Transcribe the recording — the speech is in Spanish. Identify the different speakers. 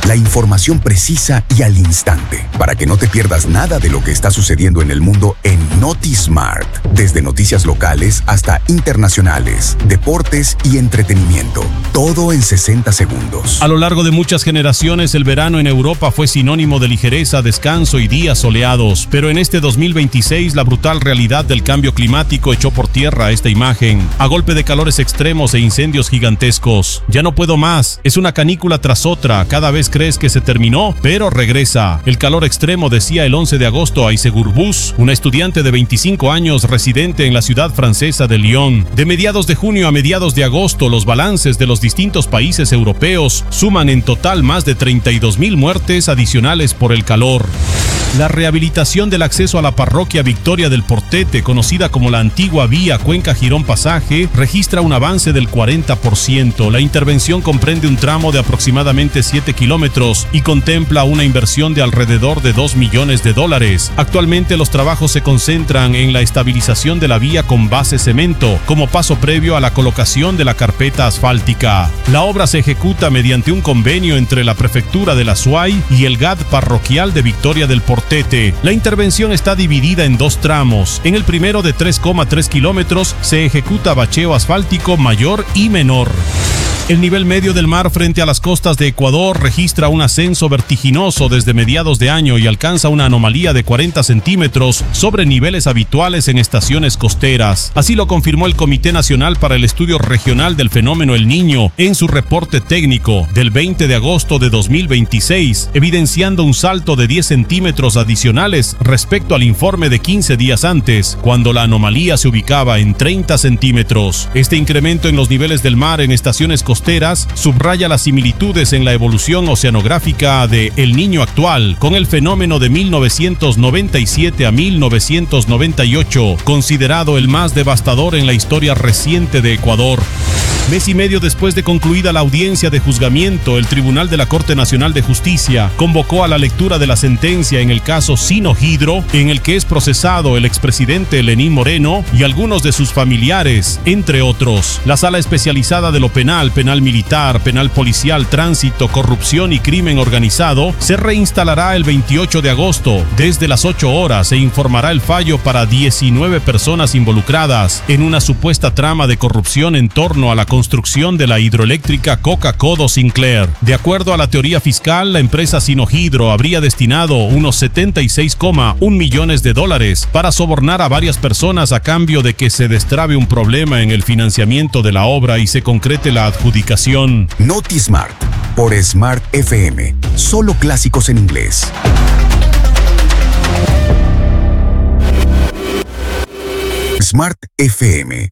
Speaker 1: La información precisa y al instante, para que no te pierdas nada de lo que está sucediendo en el mundo en NotiSmart. Desde noticias locales hasta internacionales, deportes y entretenimiento. Todo en 60 segundos.
Speaker 2: A lo largo de muchas generaciones, el verano en Europa fue sinónimo de ligereza, descanso y días soleados. Pero en este 2026, la brutal realidad del cambio climático echó por tierra esta imagen. A golpe de calores extremos e incendios gigantescos. Ya no puedo más. Es una canícula tras otra. Cada vez crees que se terminó, pero regresa. El calor extremo, decía el 11 de agosto Aïssa Gourbous, una estudiante de 25 años residente en la ciudad francesa de Lyon. De mediados de junio a mediados de agosto, los balances de los distintos países europeos suman en total más de 32,000 muertes adicionales por el calor. La rehabilitación del acceso a la parroquia Victoria del Portete, conocida como la antigua vía Cuenca-Girón Pasaje, registra un avance del 40%. La intervención comprende un tramo de aproximadamente 7 kilómetros y contempla una inversión de alrededor de $2 millones. Actualmente los trabajos se concentran en la estabilización de la vía con base cemento, como paso previo a la colocación de la carpeta asfáltica. La obra se ejecuta mediante un convenio entre la Prefectura de la SUAY y el GAD parroquial de Victoria del Portete. La intervención está dividida en dos tramos. En el primero, de 3,3 kilómetros, se ejecuta bacheo asfáltico mayor y menor. El nivel medio del mar frente a las costas de Ecuador registra un ascenso vertiginoso desde mediados de año y alcanza una anomalía de 40 centímetros sobre niveles habituales en estaciones costeras. Así lo confirmó el Comité Nacional para el Estudio Regional del Fenómeno El Niño en su reporte técnico del 20 de agosto de 2026, evidenciando un salto de 10 centímetros adicionales respecto al informe de 15 días antes, cuando la anomalía se ubicaba en 30 centímetros. Este incremento en los niveles del mar en estaciones costeras subraya las similitudes en la evolución oceanográfica de El Niño actual con el fenómeno de 1997 a 1998, considerado el más devastador en la historia reciente de Ecuador. Mes y medio después de concluida la audiencia de juzgamiento, el Tribunal de la Corte Nacional de Justicia convocó a la lectura de la sentencia en el caso Sinohydro, en el que es procesado el expresidente Lenín Moreno y algunos de sus familiares, entre otros. La Sala Especializada de lo Penal, Penal Militar, Penal Policial, Tránsito, Corrupción y Crimen Organizado se reinstalará el 28 de agosto. Desde las 8 horas se informará el fallo para 19 personas involucradas en una supuesta trama de corrupción en torno a la construcción de la hidroeléctrica Coca-Codo Sinclair. De acuerdo a la teoría fiscal, la empresa Sinohydro habría destinado unos $76,1 millones para sobornar a varias personas a cambio de que se destrabe un problema en el financiamiento de la obra y se concrete la adjudicación.
Speaker 1: NotiSmart por Smart FM. Solo clásicos en inglés. Smart FM.